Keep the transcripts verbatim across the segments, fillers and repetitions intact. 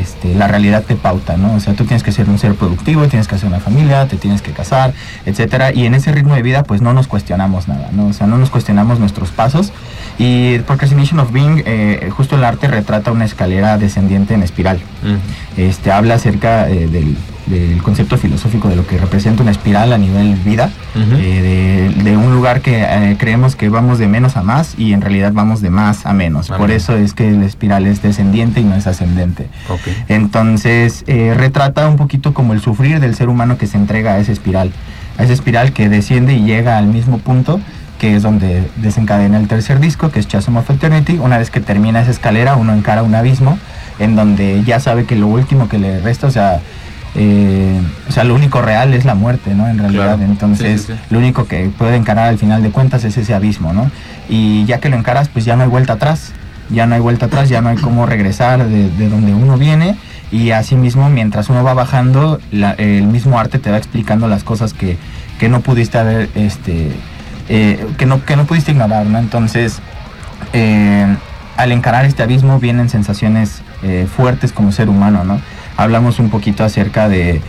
este, la realidad te pauta, ¿no? O sea, tú tienes que ser un ser productivo, tienes que hacer una familia, te tienes que casar, etcétera. Y en ese ritmo de vida, pues no nos cuestionamos nada, ¿no? O sea, no nos cuestionamos nuestros pasos. Y Procrastination of Being, eh, justo el arte retrata una escalera descendiente en espiral. Uh-huh. Este, habla acerca eh, del, del concepto filosófico de lo que representa una espiral a nivel vida, uh-huh. eh, de, de un lugar que eh, creemos que vamos de menos a más y en realidad vamos de más a menos. Uh-huh. Por eso es que la espiral es descendiente y no es ascendente. Okay. Entonces, eh, retrata un poquito como el sufrir del ser humano que se entrega a esa espiral, a esa espiral que desciende y llega al mismo punto, que es donde desencadena el tercer disco, que es Chasm of Eternity. Una vez que termina esa escalera, uno encara un abismo en donde ya sabe que lo último que le resta, o sea, eh, o sea, lo único real es la muerte, ¿no? En realidad, claro. Entonces, sí, sí, sí. Lo único que puede encarar al final de cuentas es ese abismo, ¿no? Y ya que lo encaras, pues ya no hay vuelta atrás, ya no hay vuelta atrás, ya no hay cómo regresar de, de donde uno viene. Y así mismo, mientras uno va bajando, la, el mismo arte te va explicando las cosas que, que no pudiste haber, este... Eh, que, no, que no pudiste ignorar, ¿no? Entonces, eh, al encarar este abismo vienen sensaciones eh, fuertes como ser humano, ¿no? Hablamos un poquito acerca de,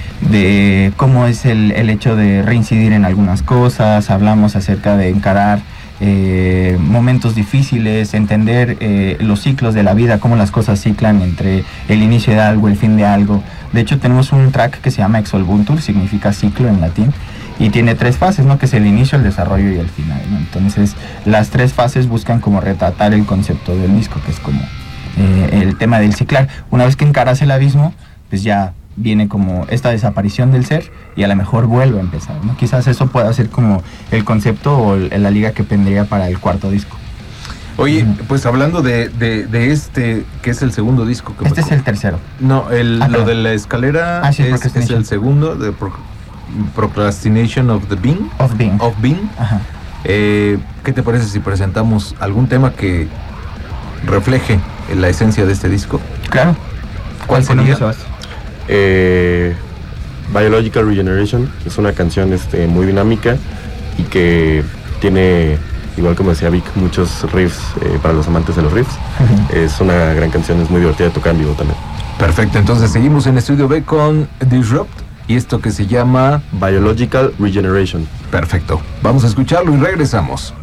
de cómo es el, el hecho de reincidir en algunas cosas, hablamos acerca de encarar eh, momentos difíciles, entender eh, los ciclos de la vida, cómo las cosas ciclan entre el inicio de algo, el fin de algo. De hecho, tenemos un track que se llama Exolbuntur, significa ciclo en latín, y tiene tres fases, ¿no? Que es el inicio, el desarrollo y el final, ¿no? Entonces, las tres fases buscan como retratar el concepto del disco, que es como eh, el tema del ciclar. Una vez que encaras el abismo, pues ya viene como esta desaparición del ser y a lo mejor vuelve a empezar, ¿no? Quizás eso pueda ser como el concepto o el, la liga que vendría para el cuarto disco. Oye, uh-huh. pues hablando de, de, de este, que es el segundo disco. Que este es el tercero. No, el, ah, lo de la escalera ah, sí, es, es el segundo, de Pro, Procrastination of the Being. Of Being. Of Being. Ajá. Eh, ¿Qué te parece si presentamos algún tema que refleje la esencia de este disco? Claro. ¿Cuál sería? Eh, Biological Regeneration es una canción este, muy dinámica y que tiene, igual como decía Vic, muchos riffs eh, para los amantes de los riffs. Uh-huh. Es una gran canción, es muy divertida de tocar en vivo también. Perfecto, entonces seguimos en Estudio B con Disrupt y esto que se llama Biological Regeneration. Perfecto, vamos a escucharlo y regresamos.